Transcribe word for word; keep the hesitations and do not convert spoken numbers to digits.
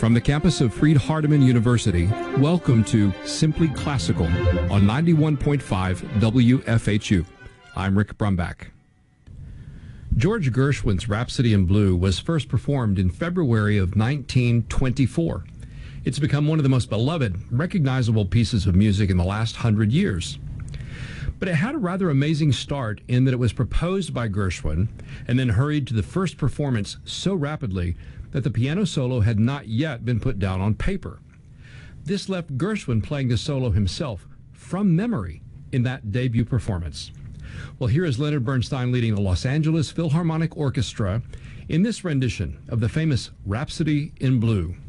From the campus of Freed-Hardeman University, welcome to Simply Classical on ninety-one point five W F H U. I'm Rick Brumbach. George Gershwin's Rhapsody in Blue was first performed in February of nineteen twenty-four. It's become one of the most beloved, recognizable pieces of music in the last hundred years. But it had a rather amazing start in that it was proposed by Gershwin and then hurried to the first performance so rapidly that the piano solo had not yet been put down on paper. This left Gershwin playing the solo himself from memory in that debut performance. Well, here is Leonard Bernstein leading the Los Angeles Philharmonic Orchestra in this rendition of the famous Rhapsody in Blue.